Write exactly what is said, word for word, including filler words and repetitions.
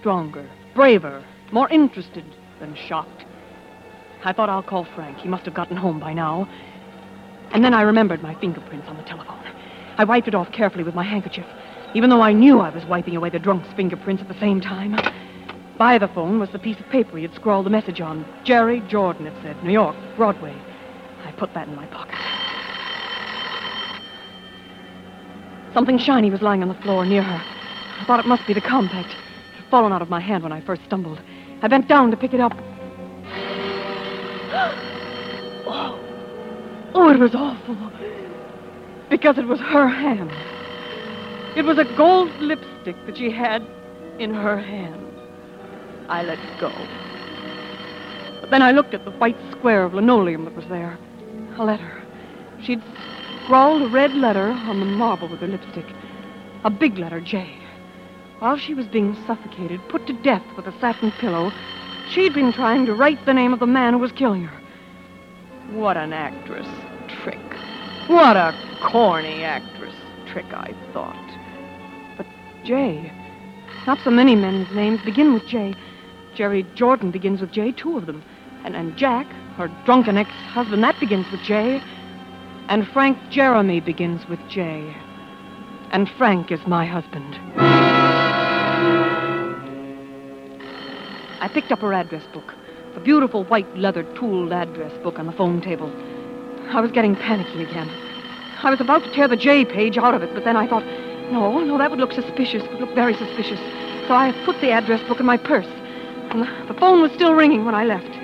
stronger, braver, more interested than shocked. I thought, I'll call Frank. He must have gotten home by now. And then I remembered my fingerprints on the telephone. I wiped it off carefully with my handkerchief, even though I knew I was wiping away the drunk's fingerprints at the same time. By the phone was the piece of paper he had scrawled the message on. Jerry Jordan, it said. New York, Broadway. I put that in my pocket. Something shiny was lying on the floor near her. I thought it must be the compact. It had fallen out of my hand when I first stumbled. I bent down to pick it up. Oh, oh, it was awful. Because it was her hand. It was a gold lipstick that she had in her hand. I let go. But then I looked at the white square of linoleum that was there. A letter. She'd scrawled a red letter on the marble with her lipstick. A big letter, J. While she was being suffocated, put to death with a satin pillow, she'd been trying to write the name of the man who was killing her. What an actress trick. What a corny actress trick, I thought. But J. Not so many men's names begin with J. Jerry Jordan begins with J, two of them. And, and Jack, her drunken ex-husband, that begins with J. And Frank Jeremy begins with J. And Frank is my husband. I picked up her address book, the beautiful white leather tooled address book on the phone table. I was getting panicky again. I was about to tear the J page out of it, but then I thought, no, no, that would look suspicious, would look very suspicious. So I put the address book in my purse, and the, the phone was still ringing when I left.